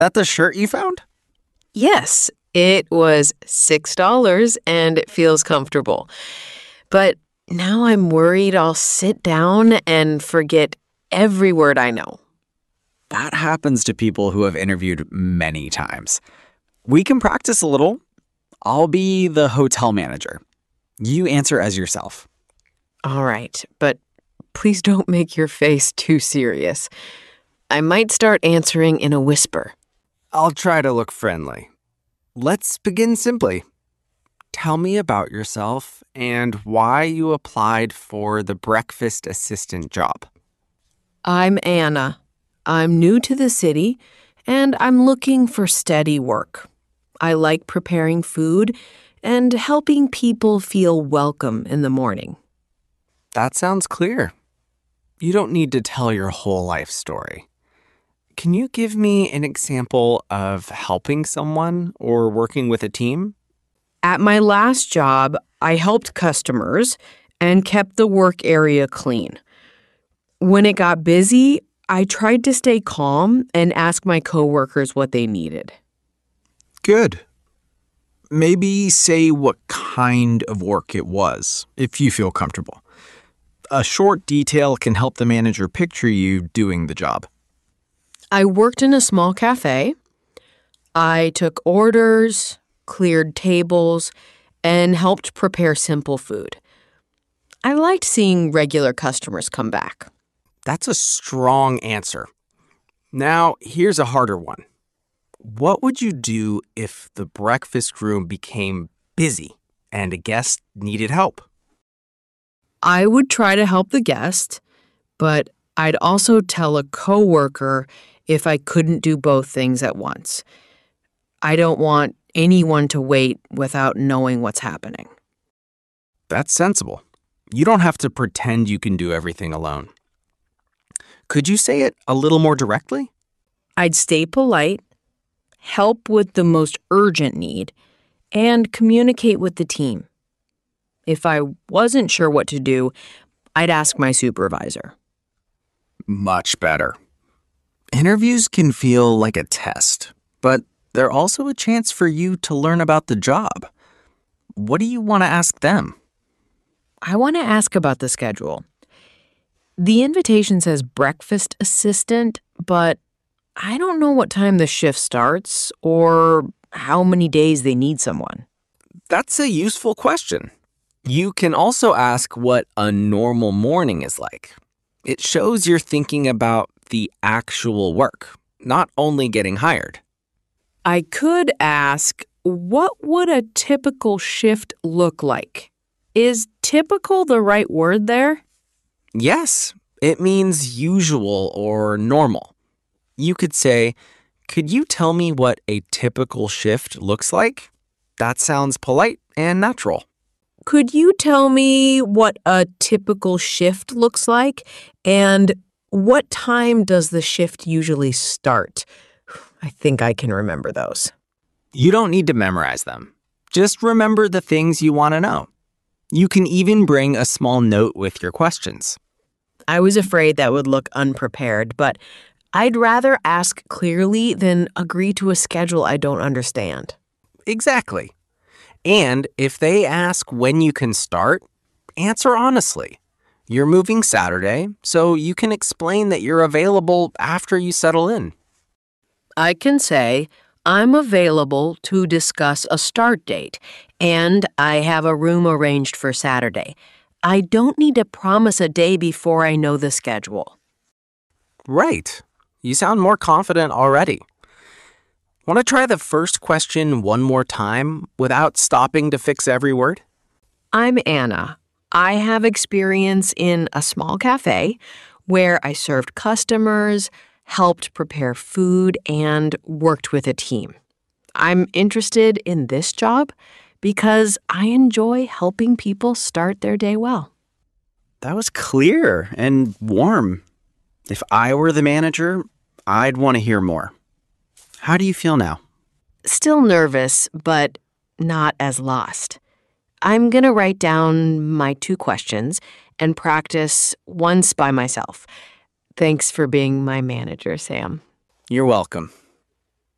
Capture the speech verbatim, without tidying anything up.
That the shirt you found? Yes, it was six dollars and it feels comfortable. But now I'm worried I'll sit down and forget every word I know. That happens to people who have interviewed many times. We can practice a little. I'll be the hotel manager. You answer as yourself. All right, but please don't make your face too serious. I might start answering in a whisper. I'll try to look friendly. Let's begin simply. Tell me about yourself and why you applied for the breakfast assistant job. I'm Anna. I'm new to the city, and I'm looking for steady work. I like preparing food and helping people feel welcome in the morning. That sounds clear. You don't need to tell your whole life story. Can you give me an example of helping someone or working with a team? At my last job, I helped customers and kept the work area clean. When it got busy, I tried to stay calm and ask my coworkers what they needed. Good. Maybe say what kind of work it was, if you feel comfortable. A short detail can help the manager picture you doing the job. I worked in a small cafe. I took orders, cleared tables, and helped prepare simple food. I liked seeing regular customers come back. That's a strong answer. Now, here's a harder one. What would you do if the breakfast room became busy and a guest needed help? I would try to help the guest, but I'd also tell a coworker if I couldn't do both things at once. I don't want anyone to wait without knowing what's happening. That's sensible. You don't have to pretend you can do everything alone. Could you say it a little more directly? I'd stay polite, help with the most urgent need, and communicate with the team. If I wasn't sure what to do, I'd ask my supervisor. Much better. Interviews can feel like a test, but they're also a chance for you to learn about the job. What do you want to ask them? I want to ask about the schedule. The invitation says breakfast assistant, but I don't know what time the shift starts or how many days they need someone. That's a useful question. You can also ask what a normal morning is like. It shows you're thinking about the actual work, not only getting hired. I could ask, what would a typical shift look like? Is typical the right word there? Yes, it means usual or normal. You could say, could you tell me what a typical shift looks like? That sounds polite and natural. Could you tell me what a typical shift looks like? And what time does the shift usually start? I think I can remember those. You don't need to memorize them. Just remember the things you want to know. You can even bring a small note with your questions. I was afraid that would look unprepared, but I'd rather ask clearly than agree to a schedule I don't understand. Exactly. And if they ask when you can start, answer honestly. You're moving Saturday, so you can explain that you're available after you settle in. I can say, I'm available to discuss a start date, and I have a room arranged for Saturday. I don't need to promise a day before I know the schedule. Right. You sound more confident already. Want to try the first question one more time without stopping to fix every word? I'm Anna. I have experience in a small cafe where I served customers, helped prepare food, and worked with a team. I'm interested in this job because I enjoy helping people start their day well. That was clear and warm. If I were the manager, I'd want to hear more. How do you feel now? Still nervous, but not as lost. I'm going to write down my two questions and practice once by myself. Thanks for being my manager, Sam. You're welcome.